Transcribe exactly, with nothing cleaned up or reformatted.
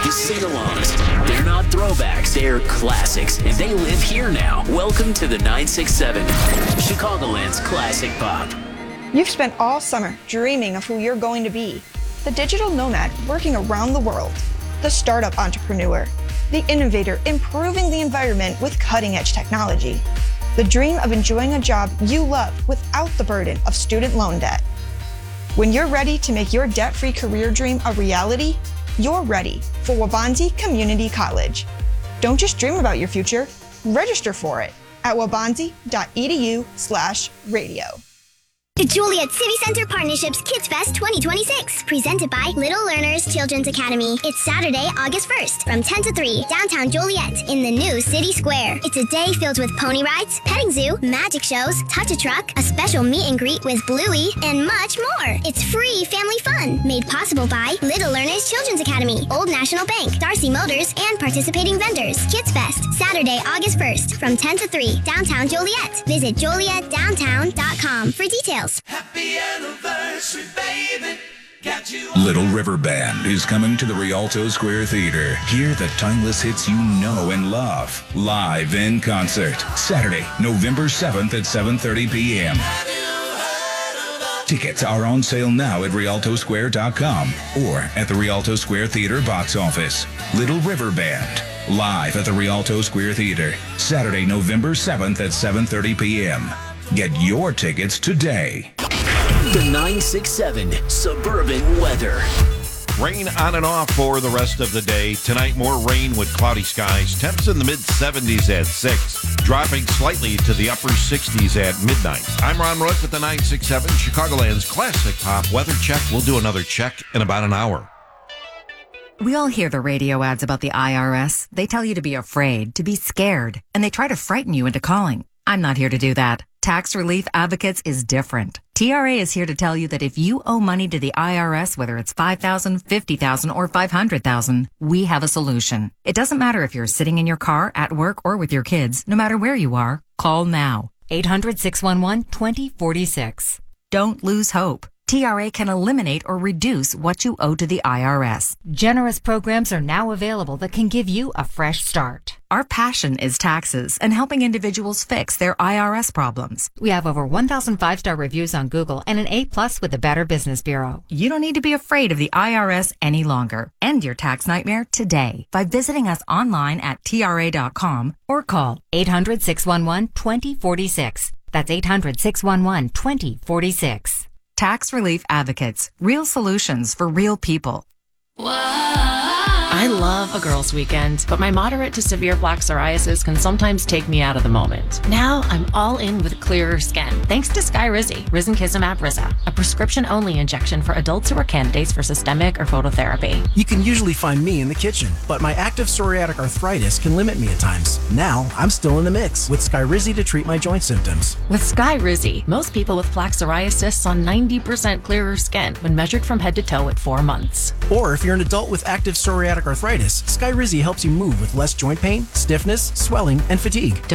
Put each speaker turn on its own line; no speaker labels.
just sing-alongs. They're not throwbacks, they're classics, and they live here now. Welcome to the nine six seven, Chicagoland's classic pop.
You've spent all summer dreaming of who you're going to be. The digital nomad working around the world. The startup entrepreneur. The innovator improving the environment with cutting-edge technology. The dream of enjoying a job you love without the burden of student loan debt. When you're ready to make your debt-free career dream a reality, you're ready for Waubonsie Community College. Don't just dream about your future, register for it at waubonsie.edu slash radio.
The Joliet City Center Partnerships Kids Fest twenty twenty-six, presented by Little Learners Children's Academy. It's Saturday, August first, from ten to three, downtown Joliet, in the new City Square. It's a day filled with pony rides, petting zoo, magic shows, touch-a-truck, a special meet and greet with Bluey, and much more. It's free family fun, made possible by Little Learners Children's Academy, Old National Bank, Darcy Motors, and participating vendors. Kids Fest, Saturday, August first, from ten to three, downtown Joliet. Visit joliet downtown dot com for details.
Happy anniversary, baby. Got you.
Little River Band is coming to the Rialto Square Theater. Hear the timeless hits you know and love. Live in concert. Saturday, November seventh at seven thirty p.m. Tickets are on sale now at rialto square dot com or at the Rialto Square Theater box office. Little River Band. Live at the Rialto Square Theater. Saturday, November seventh at seven thirty p.m. Get your tickets today.
The nine six seven Suburban Weather.
Rain on and off for the rest of the day. Tonight, more rain with cloudy skies. Temps in the mid-seventies at six. Dropping slightly to the upper sixties at midnight. I'm Ron Rook with the nine six seven Chicagoland's classic pop weather check. We'll do another check in about an hour.
We all hear the radio ads about the I R S. They tell you to be afraid, to be scared, and they try to frighten you into calling. I'm not here to do that. Tax Relief Advocates is different. T R A is here to tell you that if you owe money to the I R S, whether it's five thousand dollars, fifty thousand dollars, or five hundred thousand dollars, we have a solution. It doesn't matter if you're sitting in your car, at work, or with your kids. No matter where you are, call now. eight hundred, six one one, two zero four six. Don't lose hope. T R A can eliminate or reduce what you owe to the I R S.
Generous programs are now available that can give you a fresh start.
Our passion is taxes and helping individuals fix their I R S problems.
We have over one thousand five-star reviews on Google and an A plus with the Better Business Bureau.
You don't need to be afraid of the I R S any longer. End your tax nightmare today by visiting us online at T R A dot com or call
eight hundred, six one one, two zero four six. That's eight hundred, six one one, two zero four six.
Tax Relief Advocates. Real solutions for real people.
I love a girls' weekend, but my moderate to severe plaque psoriasis can sometimes take me out of the moment. Now I'm all in with clearer skin, thanks to Skyrizi, Risankizumab Riza, a prescription-only injection for adults who are candidates for systemic or phototherapy.
You can usually find me in the kitchen, but my active psoriatic arthritis can limit me at times. Now I'm still in the mix with Skyrizi to treat my joint symptoms.
With Skyrizi, most people with plaque psoriasis saw ninety percent clearer skin when measured from head to toe at four months.
Or if you're an adult with active psoriatic arthritis, Skyrizi helps you move with less joint pain, stiffness, swelling, and fatigue.